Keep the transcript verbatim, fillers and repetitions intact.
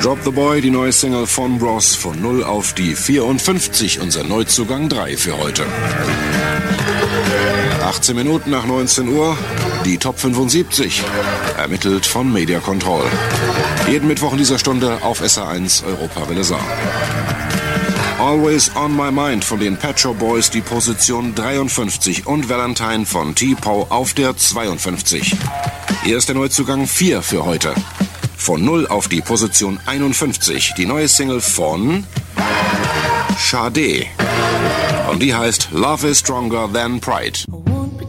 Drop the Boy, die neue Single von Bros, von null auf die vierundfünfzig, unser Neuzugang drei für heute. achtzehn Minuten nach neunzehn Uhr, die Top fünfundsiebzig, ermittelt von Media Control. Jeden Mittwoch in dieser Stunde auf S R eins Europawelle Saar. Always on My Mind von den Pet Shop Boys, die Position dreiundfünfzig, und Valentine von T-Pow auf der zweiundfünfzig. Hier ist der Neuzugang vier für heute. Von null auf die Position einundfünfzig, die neue Single von Sade. Und die heißt Love is Stronger Than Pride.